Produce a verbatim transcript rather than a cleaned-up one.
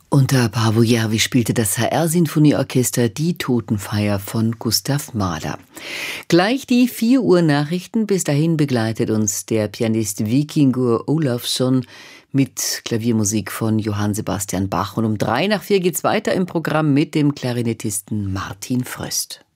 Unter Paavo Järvi spielte das H R-Sinfonieorchester die Totenfeier von Gustav Mahler. Gleich die vier Uhr Nachrichten. Bis dahin begleitet uns der Pianist Víkingur Ólafsson mit Klaviermusik von Johann Sebastian Bach. Und um drei nach vier geht's weiter im Programm mit dem Klarinettisten Martin Fröst.